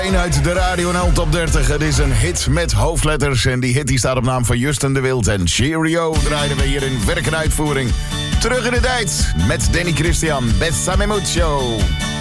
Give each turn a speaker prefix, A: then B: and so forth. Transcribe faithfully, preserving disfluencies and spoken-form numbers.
A: Een uit de Radio N L Top dertig. Het is een hit met hoofdletters. En die hit die staat op naam van Justin de Wild. En Cheerio draaiden we hier in werk en uitvoering. Terug in de tijd met Danny Christian. Bessame mucho.